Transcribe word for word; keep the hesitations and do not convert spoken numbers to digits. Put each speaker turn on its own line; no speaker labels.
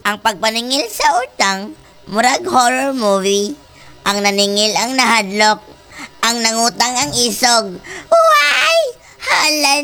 Ang pagpaningil sa utang, murag horror movie. Ang naningil ang nahadlok, ang nangutang ang isog. Why? Hala